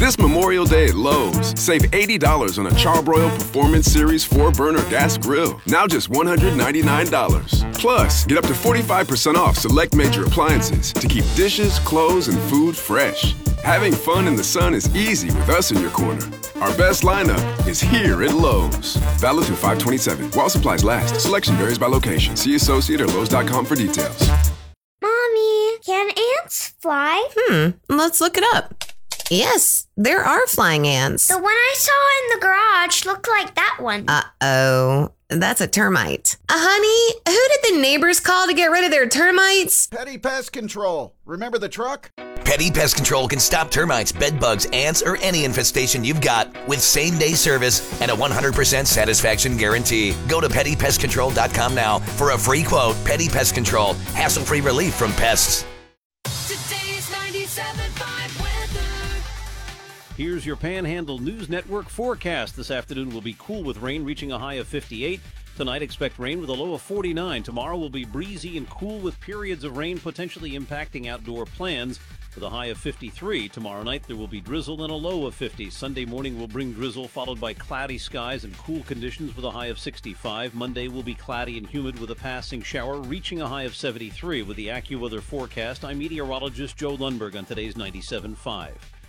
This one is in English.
This Memorial Day at Lowe's, save $80 on a Charbroil Performance Series 4-burner gas grill. Now just $199. Plus, get up to 45% off select major appliances to keep dishes, clothes, and food fresh. Having fun in the sun is easy with us in your corner. Our best lineup is here at Lowe's. Valid through 5/27. While supplies last. Selection varies by location. See associate or Lowe's.com for details. Mommy, can ants fly? Let's look it up. Yes, there are flying ants. The one I saw in the garage looked like that one. Uh-oh. That's a termite. Honey, who did the neighbors call to get rid of their termites? Petty Pest Control. Remember the truck? Petty Pest Control can stop termites, bed bugs, ants, or any infestation you've got with same-day service and a 100% satisfaction guarantee. Go to PettyPestControl.com now for a free quote. Petty Pest Control. Hassle-free relief from pests. Today's 97.5 weather. Here's your Panhandle News Network forecast. This afternoon will be cool with rain reaching a high of 58. Tonight, expect rain with a low of 49. Tomorrow will be breezy and cool with periods of rain potentially impacting outdoor plans with a high of 53. Tomorrow night, there will be drizzle and a low of 50. Sunday morning will bring drizzle, followed by cloudy skies and cool conditions with a high of 65. Monday will be cloudy and humid with a passing shower, reaching a high of 73. With the AccuWeather forecast, I'm meteorologist Joe Lundberg on today's 97.5.